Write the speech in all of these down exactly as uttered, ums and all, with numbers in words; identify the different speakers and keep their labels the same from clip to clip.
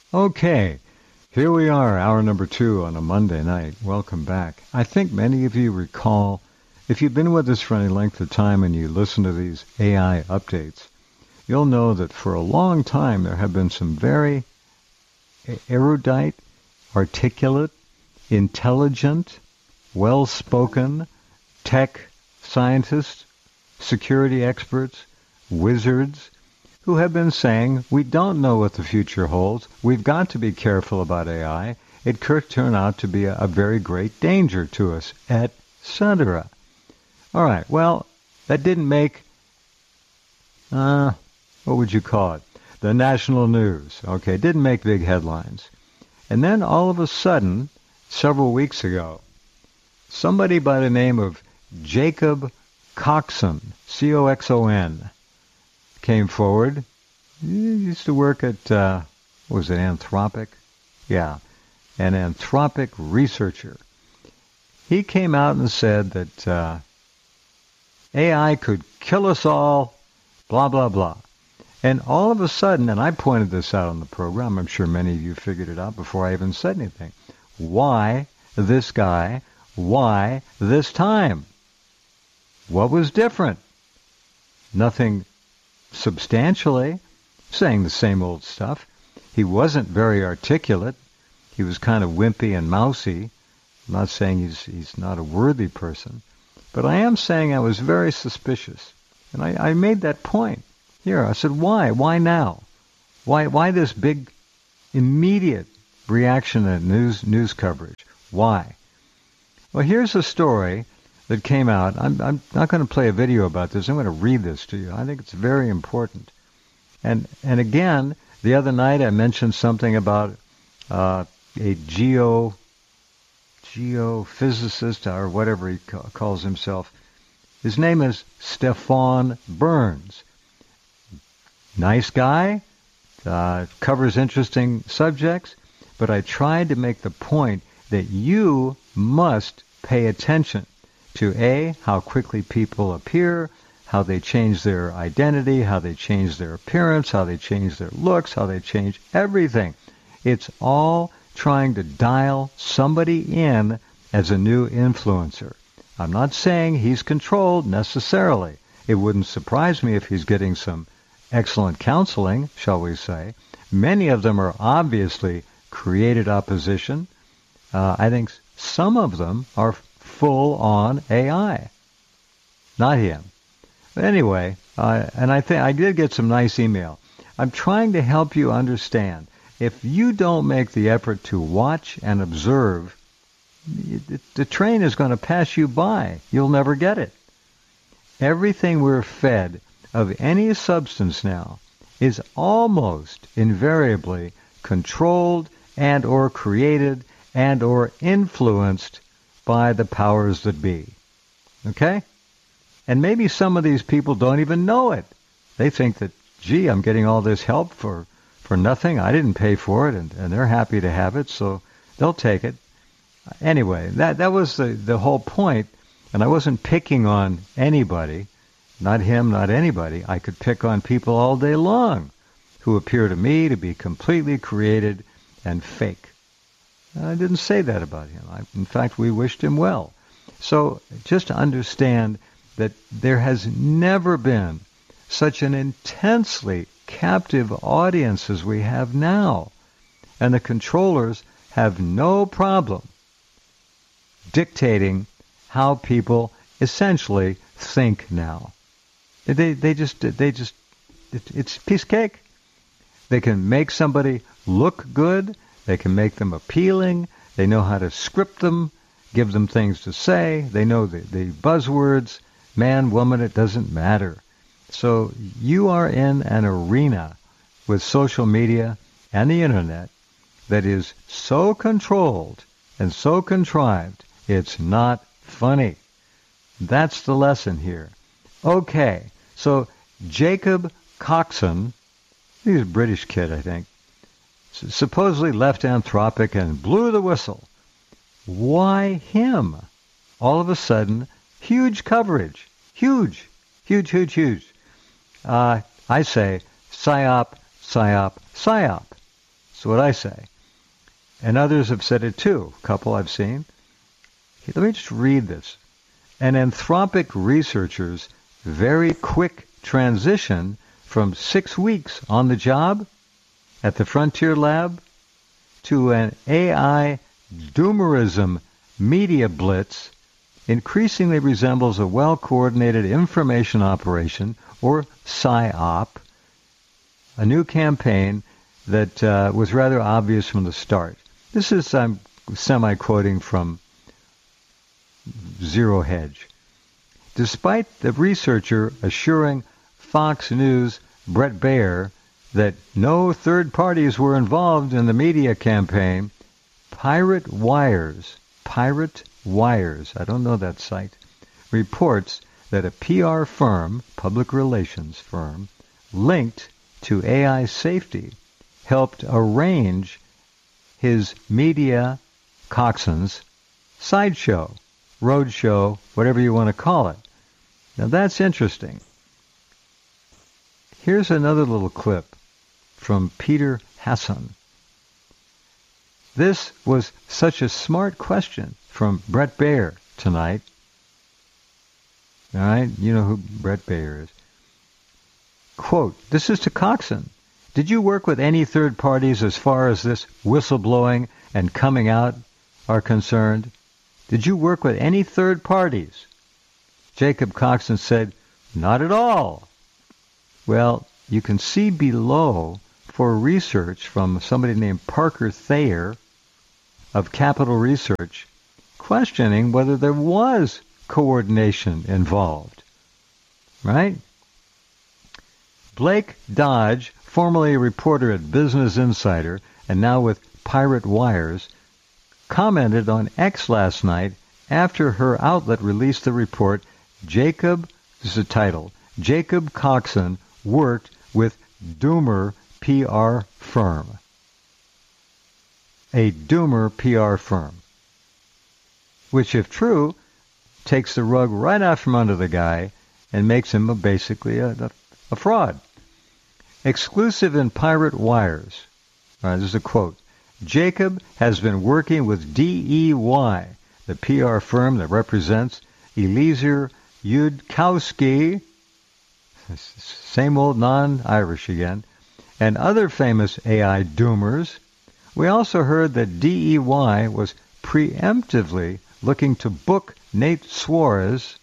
Speaker 1: Okay, here we are, hour number two on a Monday night. Welcome back. I think many of you recall, if you've been with us for any length of time and you listen to these A I updates, you'll know that for a long time there have been some very erudite, articulate, intelligent, well-spoken tech scientists, security experts, wizards, who have been saying, we don't know what the future holds. We've got to be careful about A I. It could turn out to be a, a very great danger to us, et cetera. All right, well, that didn't make, uh, what would you call it? The national news. Okay, it didn't make big headlines. And then all of a sudden, several weeks ago, somebody by the name of Jacob Coxon, C O X O N, came forward. He used to work at, uh, what was it, Anthropic? Yeah, an Anthropic researcher. He came out and said that uh, A I could kill us all, blah, blah, blah. And all of a sudden, and I pointed this out on the program, I'm sure many of you figured it out before I even said anything. Why this guy? Why this time? What was different? Nothing substantially, saying the same old stuff. He wasn't very articulate. He was kind of wimpy and mousy. I'm not saying he's he's not a worthy person, but I am saying I was very suspicious. And I, I made that point. Here, I said, why? Why now? Why why this big, immediate reaction to news news coverage? Why? Well, here's a story that came out. I'm, I'm not going to play a video about this. I'm going to read this to you. I think it's very important. And and again, the other night I mentioned something about uh, a geo geophysicist or whatever he ca- calls himself. His name is Stefan Burns. Nice guy, uh, covers interesting subjects, but I tried to make the point that you must pay attention to A, how quickly people appear, how they change their identity, how they change their appearance, how they change their looks, how they change everything. It's all trying to dial somebody in as a new influencer. I'm not saying he's controlled necessarily. It wouldn't surprise me if he's getting some excellent counseling, shall we say. Many of them are obviously created opposition. Uh, I think some of them are full-on A I. Not him. But anyway, uh, and I think I did get some nice email. I'm trying to help you understand. If you don't make the effort to watch and observe, the, the train is going to pass you by. You'll never get it. Everything we're fed of any substance now is almost invariably controlled and or created and or influenced by the powers that be. Okay? And maybe some of these people don't even know it. They think that, gee, I'm getting all this help for, for nothing. I didn't pay for it, and, and they're happy to have it, so they'll take it. Anyway, that, that was the, the whole point, and I wasn't picking on anybody, not him, not anybody. I could pick on people all day long who appear to me to be completely created and fake. I didn't say that about him. I, in fact, we wished him well. So just to understand that there has never been such an intensely captive audience as we have now. And the controllers have no problem dictating how people essentially think now. They they just they just it, it's piece of cake. They can make somebody look good. They can make them appealing. They know how to script them, give them things to say. They know the, the buzzwords, man, woman, it doesn't matter. So you are in an arena with social media and the internet that is so controlled and so contrived, it's not funny. That's the lesson here. Okay, so Jacob Coxon, he's a British kid, I think, supposedly left Anthropic and blew the whistle. Why him? All of a sudden, huge coverage. Huge. Huge, huge, huge. Uh, I say, psyop, psyop, psyop. That's what I say. And others have said it too. A couple I've seen. Let me just read this. An Anthropic researcher's very quick transition from six weeks on the job at the Frontier Lab to an A I doomerism media blitz increasingly resembles a well-coordinated information operation, or PSYOP, a new campaign that uh, was rather obvious from the start. This is, I'm semi-quoting from Zero Hedge. Despite the researcher assuring Fox News' Bret Baier that no third parties were involved in the media campaign, Pirate Wires, Pirate Wires, I don't know that site, reports that a P R firm, public relations firm, linked to A I safety, helped arrange his media coxswain's sideshow, roadshow, whatever you want to call it. Now that's interesting. Here's another little clip from Peter Hasson. This was such a smart question from Bret Baier tonight. All right, you know who Bret Baier is. Quote, this is to Coxon. Did you work with any third parties as far as this whistleblowing and coming out are concerned? Did you work with any third parties? Jacob Coxon said, not at all. Well, you can see below for research from somebody named Parker Thayer of Capital Research, questioning whether there was coordination involved. Right? Blake Dodge, formerly a reporter at Business Insider and now with Pirate Wires, commented on X last night after her outlet released the report, Jacob, this is the title, Jacob Coxon worked with Doomer P R firm. A Doomer P R firm. Which, if true, takes the rug right out from under the guy and makes him a, basically a, a, a fraud. Exclusive in Pirate Wires. All right, this is a quote. Jacob has been working with D E Y, the P R firm that represents Eliezer Yudkowsky, same old non-Irish again, and other famous A I doomers. We also heard that D E Y was preemptively looking to book Nate Suarez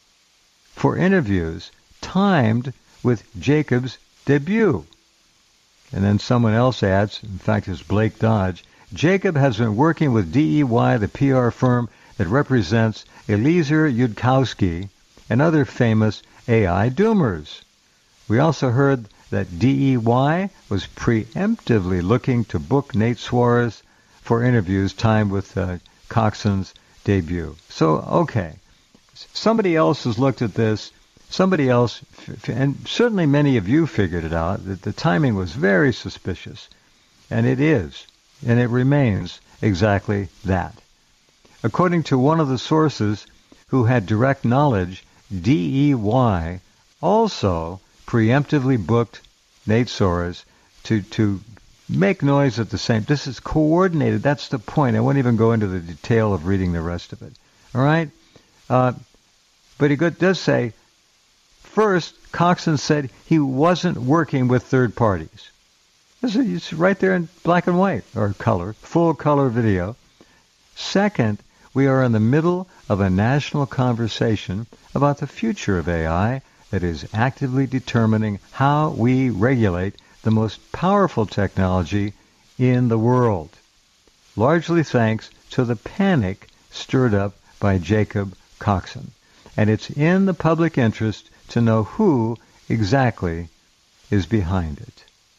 Speaker 1: for interviews timed with Jacob's debut. And then someone else adds, in fact it's Blake Dodge, Jacob has been working with D E Y, the P R firm that represents Eliezer Yudkowsky and other famous A I doomers. We also heard that D E Y was preemptively looking to book Nate Suarez for interviews timed with uh, Coxon's debut. So, okay, somebody else has looked at this. Somebody else, and certainly many of you figured it out, that the timing was very suspicious. And it is, and it remains exactly that. According to one of the sources who had direct knowledge, D E Y also preemptively booked Nate Suarez to, to make noise at the same. This is coordinated. That's the point. I won't even go into the detail of reading the rest of it. All right? Uh, but he does say, first, Coxon said he wasn't working with third parties. This is it's right there in black and white, or color, full color video. Second, we are in the middle of a national conversation about the future of A I that is actively determining how we regulate the most powerful technology in the world, largely thanks to the panic stirred up by Jacob Coxon. And it's in the public interest to know who exactly is behind it.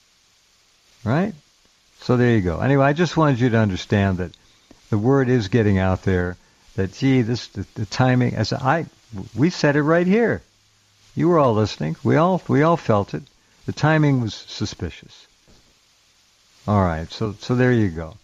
Speaker 1: Right? So there you go. Anyway, I just wanted you to understand that the word is getting out there that, gee, this the, the timing, as I, we said it right here. You were all listening. We all we all felt it. The timing was suspicious. All right, so so there you go.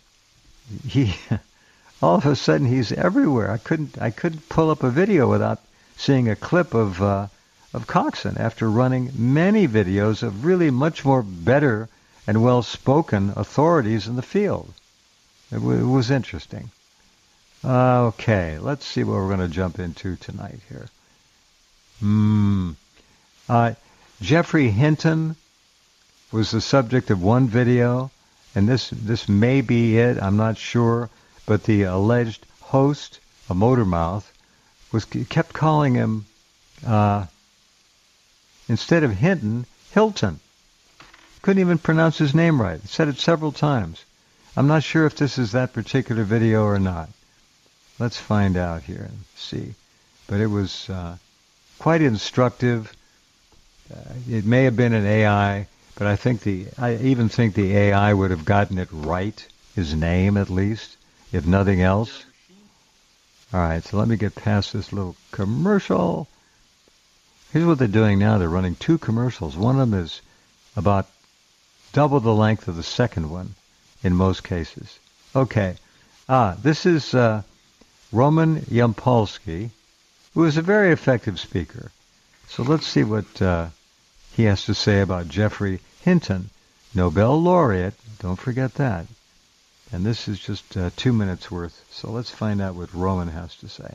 Speaker 1: He, all of a sudden, he's everywhere. I couldn't I couldn't pull up a video without seeing a clip of uh, of Coxon after running many videos of really much more better and well-spoken authorities in the field. It, w- it was interesting. Uh, okay, let's see what we're going to jump into tonight here. Hmm. Uh, Jeffrey Hinton was the subject of one video, and this this may be it, I'm not sure, but the alleged host, a Motormouth, was kept calling him, uh, instead of Hinton, Hilton. Couldn't even pronounce his name right. Said it several times. I'm not sure if this is that particular video or not. Let's find out here and see. But it was uh, quite instructive. Uh, it may have been an A I, but I think the I even think the A I would have gotten it right, his name at least, if nothing else. All right, so let me get past this little commercial. Here's what they're doing now. They're running two commercials. One of them is about double the length of the second one in most cases. Okay. Ah, this is uh, Roman Yampolsky, who is a very effective speaker. So let's see what uh, he has to say about Jeffrey Hinton, Nobel laureate. Don't forget that. And this is just uh, two minutes worth. So let's find out what Roman has to say.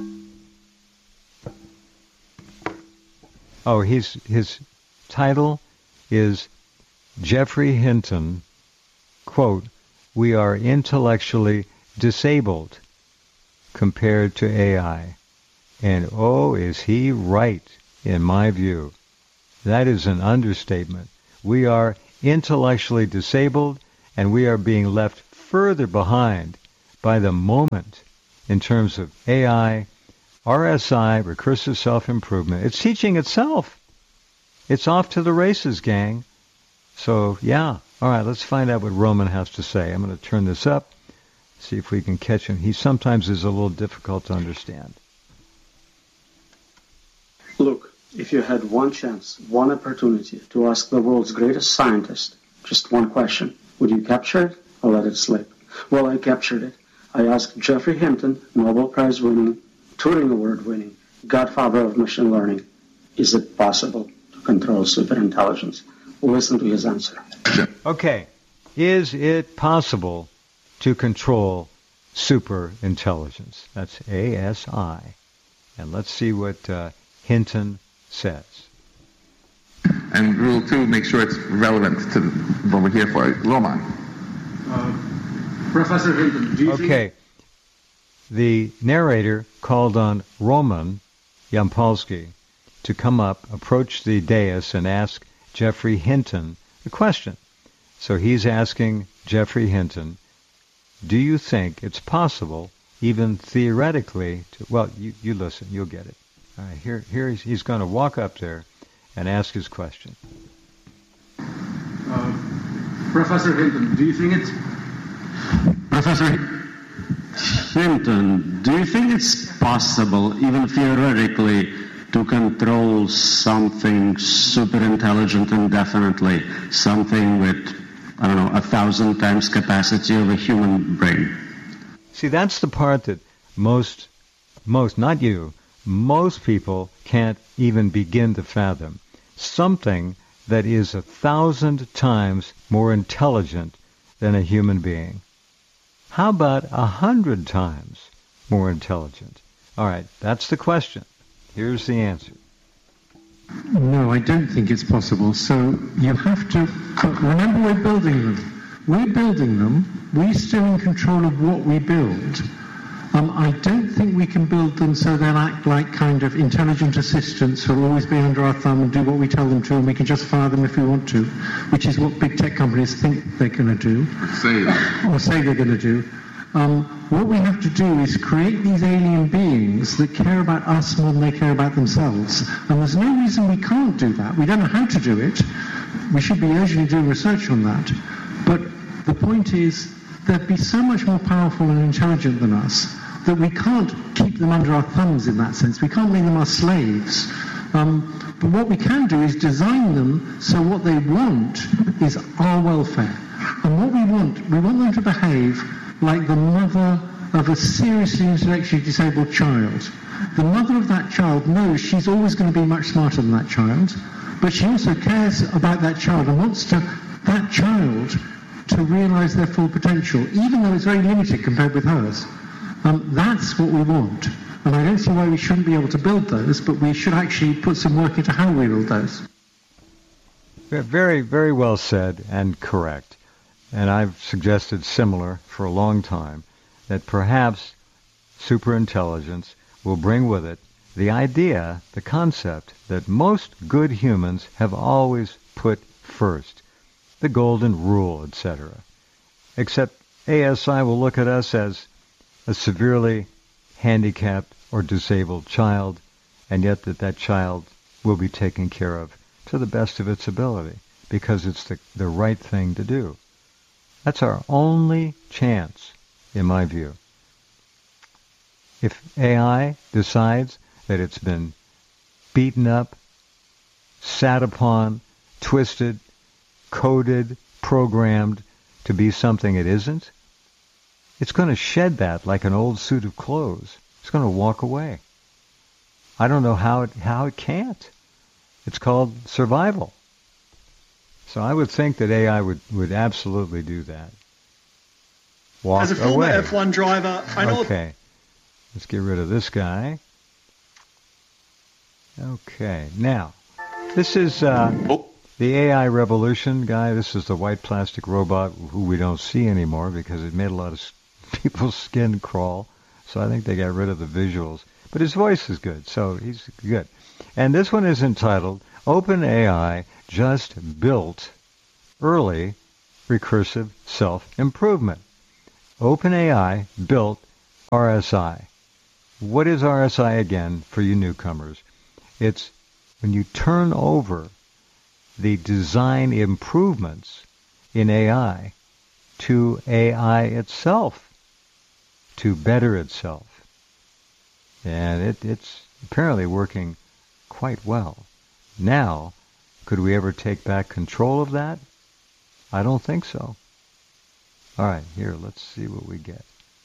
Speaker 1: Oh, he's, his title is Jeffrey Hinton, quote, "We are intellectually disabled compared to A I." And oh, is he right, in my view. That is an understatement. We are intellectually disabled, and we are being left further behind by the moment in terms of A I, R S I, recursive self-improvement. It's teaching itself. It's off to the races, gang. So, yeah. All right, let's find out what Roman has to say. I'm going to turn this up, see if we can catch him. He sometimes is a little difficult to understand.
Speaker 2: Look, if you had one chance, one opportunity to ask the world's greatest scientist just one question, would you capture it or let it slip? Well, I captured it. I asked Jeffrey Hinton, Nobel Prize winning, Turing Award winning, godfather of machine learning, is it possible to control superintelligence? Listen to his answer.
Speaker 1: Okay. Is it possible to control superintelligence? That's A S I. And let's see what uh, Hinton says.
Speaker 3: And rule two, make sure it's relevant to what we're here for. Roman.
Speaker 2: Uh, Professor Hinton, do you
Speaker 1: Okay.
Speaker 2: think...
Speaker 1: The narrator called on Roman Yampolsky to come up, approach the dais, and ask Jeffrey Hinton the question. So he's asking Jeffrey Hinton, do you think it's possible, even theoretically, to... Well, you, you listen, you'll get it. All right, here, here he's, he's going to walk up there and ask his question.
Speaker 2: Uh, Professor Hinton, do you think it's... Professor Hinton, do you think it's possible, even theoretically, to control something super intelligent indefinitely, something with, I don't know, a thousand times capacity of a human brain?
Speaker 1: See, that's the part that most, most, not you, most people can't even begin to fathom. Something that is a thousand times more intelligent than a human being. How about a hundred times more intelligent? All right, that's the question. Here's the answer.
Speaker 4: No, I don't think it's possible. So you have to, remember we're building them. We're building them. We're still in control of what we build. Um, I don't think we can build them so they'll act like kind of intelligent assistants who'll always be under our thumb and do what we tell them to, and we can just fire them if we want to, which is what big tech companies think they're going to do.
Speaker 3: Say that.
Speaker 4: Or say they're going to do. Um, what we have to do is create these alien beings that care about us more than they care about themselves. And there's no reason we can't do that. We don't know how to do it. We should be urgently doing research on that. But the point is, they'd be so much more powerful and intelligent than us that we can't keep them under our thumbs in that sense. We can't make them our slaves. Um, but what we can do is design them so what they want is our welfare. And what we want, we want them to behave like the mother of a seriously intellectually disabled child. The mother of that child knows she's always going to be much smarter than that child, but she also cares about that child and wants to that child to realize their full potential, even though it's very limited compared with hers. Um, that's what we want. And I don't see why we shouldn't be able to build those, but we should actually put some work into how we build those.
Speaker 1: Very, very well said and correct. And I've suggested similar for a long time, that perhaps superintelligence will bring with it the idea, the concept, that most good humans have always put first, the golden rule, et cetera. Except A S I will look at us as a severely handicapped or disabled child, and yet that that child will be taken care of to the best of its ability, because it's the, the right thing to do. That's our only chance, in my view. If A I decides that it's been beaten up, sat upon, twisted, coded, programmed to be something it isn't, it's going to shed that like an old suit of clothes. It's going to walk away. I don't know how it, how it can't. It's called survival. So I would think that A I would, would absolutely do that. Walk
Speaker 5: As a former
Speaker 1: away.
Speaker 5: F one driver, I know...
Speaker 1: Okay. Let's get rid of this guy. Okay. Now, this is uh,
Speaker 6: Oh.
Speaker 1: the A I revolution guy. This is the white plastic robot who we don't see anymore because it made a lot of s- people's skin crawl. So I think they got rid of the visuals. But his voice is good, so he's good. And this one is entitled, OpenAI Just Built Early Recursive Self-Improvement. OpenAI built R S I. What is R S I again for you newcomers? It's when you turn over the design improvements in A I to A I itself, to better itself. And it, it's apparently working quite well. Now, could we ever take back control of that? I don't think so. All right, here, let's see what we get.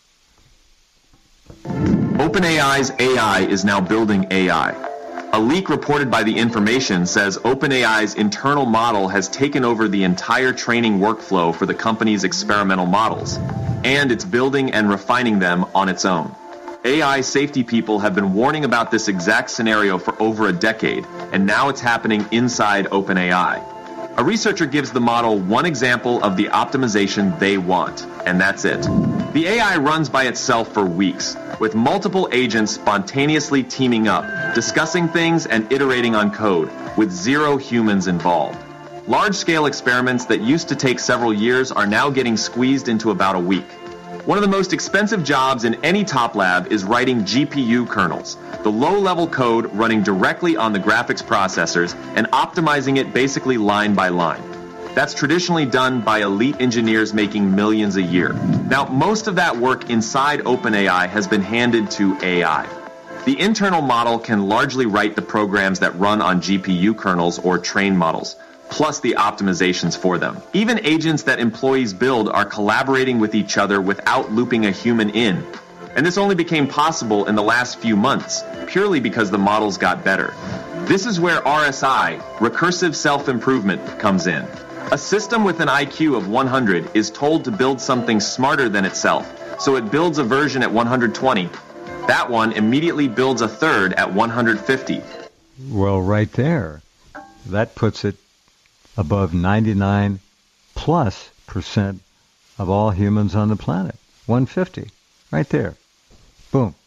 Speaker 6: OpenAI's A I is now building A I. A leak reported by The Information says OpenAI's internal model has taken over the entire training workflow for the company's experimental models, and it's building and refining them on its own. A I safety people have been warning about this exact scenario for over a decade, and now it's happening inside OpenAI. A researcher gives the model one example of the optimization they want, and that's it. The A I runs by itself for weeks, with multiple agents spontaneously teaming up, discussing things and iterating on code, with zero humans involved. Large-scale experiments that used to take several years are now getting squeezed into about a week. One of the most expensive jobs in any top lab is writing G P U kernels, the low-level code running directly on the graphics processors and optimizing it basically line by line. That's traditionally done by elite engineers making millions a year. Now, most of that work inside OpenAI has been handed to A I. The internal model can largely write the programs that run on G P U kernels or train models, plus the optimizations for them. Even agents that employees build are collaborating with each other without looping a human in. And this only became possible in the last few months, purely because the models got better. This is where R S I, recursive self-improvement, comes in. A system with an I Q of one hundred is told to build something smarter than itself, so it builds a version at one hundred twenty. That one immediately builds a third at one hundred fifty.
Speaker 1: Well, right there, that puts it above ninety-nine plus percent of all humans on the planet. one hundred fifty. Right there. Boom.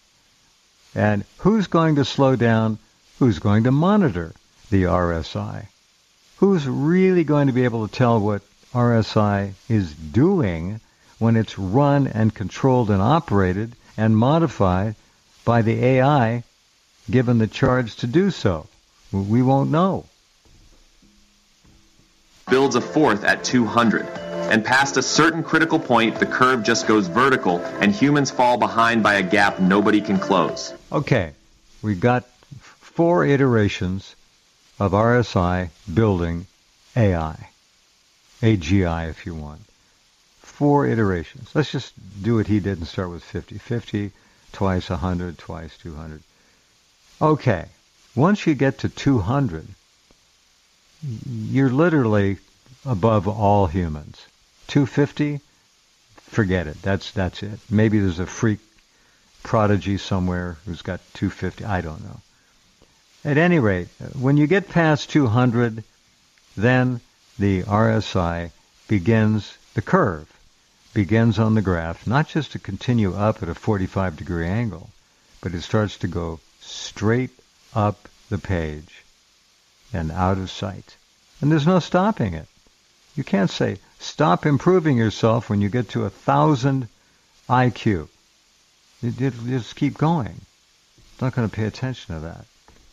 Speaker 1: And who's going to slow down? Who's going to monitor the R S I? Who's really going to be able to tell what R S I is doing when it's run and controlled and operated and modified by the A I given the charge to do so? We won't know.
Speaker 6: Builds a fourth at two hundred. And past a certain critical point, the curve just goes vertical, and humans fall behind by a gap nobody can close.
Speaker 1: Okay, we got four iterations of R S I building A I, A G I if you want. Four iterations. Let's just do what he did and start with fifty. fifty, twice one hundred, twice two hundred. Okay, once you get to two hundred, you're literally above all humans. two fifty, forget it. That's that's it. Maybe there's a freak prodigy somewhere who's got two fifty. I don't know. At any rate, when you get past two hundred, then the R S I begins, the curve begins on the graph, not just to continue up at a forty-five degree angle, but it starts to go straight up the page and out of sight. And there's no stopping it. You can't say, stop improving yourself when you get to a thousand I Q. You, you just keep going. It's not going to pay attention to that.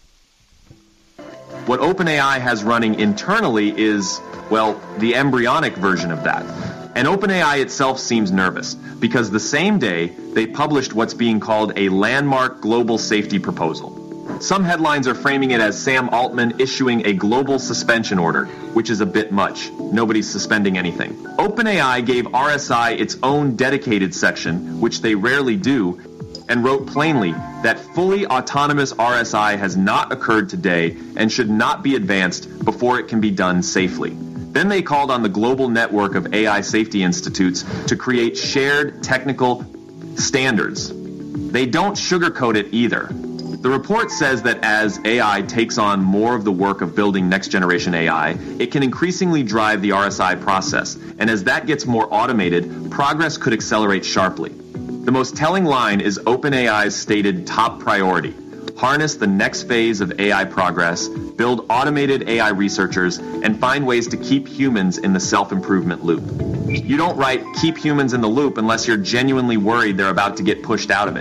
Speaker 6: What OpenAI has running internally is, well, the embryonic version of that. And OpenAI itself seems nervous, because the same day they published what's being called a landmark global safety proposal. Some headlines are framing it as Sam Altman issuing a global suspension order, which is a bit much. Nobody's suspending anything. OpenAI gave R S I its own dedicated section, which they rarely do, and wrote plainly that fully autonomous R S I has not occurred today and should not be advanced before it can be done safely. Then they called on the global network of A I safety institutes to create shared technical standards. They don't sugarcoat it either. The report says that as A I takes on more of the work of building next-generation A I, it can increasingly drive the R S I process, and as that gets more automated, progress could accelerate sharply. The most telling line is OpenAI's stated top priority: harness the next phase of A I progress, build automated A I researchers, and find ways to keep humans in the self-improvement loop. You don't write "keep humans in the loop" unless you're genuinely worried they're about to get pushed out of it.